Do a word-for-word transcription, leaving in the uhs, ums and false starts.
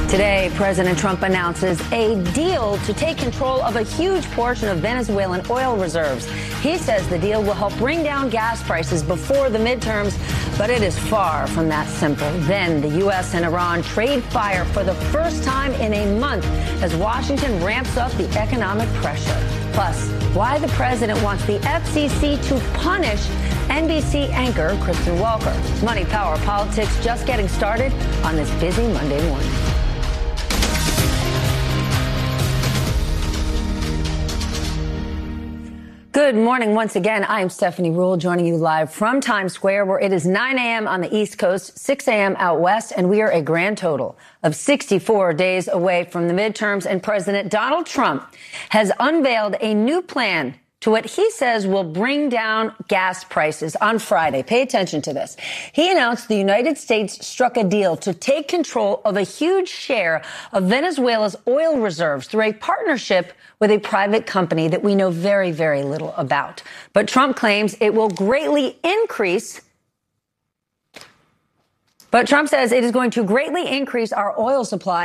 Today, President Trump announces a deal to take control of a huge portion of Venezuelan oil reserves. He says the deal will help bring down gas prices before the midterms, but it is far from that simple. Then the U S and Iran trade fire for the first time in a month as Washington ramps up the economic pressure. Plus, why the president wants the F C C to punish N B C anchor Kristen Welker. Money, power, politics just getting started on this busy Monday morning. Good morning once again. I am Stephanie Ruhle, joining you live from Times Square, where it is nine a.m. on the East Coast, six a.m. out west, and we are a grand total of sixty-four days away from the midterms, and President Donald Trump has unveiled a new plan to what he says will bring down gas prices on Friday. Pay attention to this. He announced the United States struck a deal to take control of a huge share of Venezuela's oil reserves through a partnership with a private company that we know very, very little about. But Trump claims it will greatly increase But Trump says it is going to greatly increase our oil supply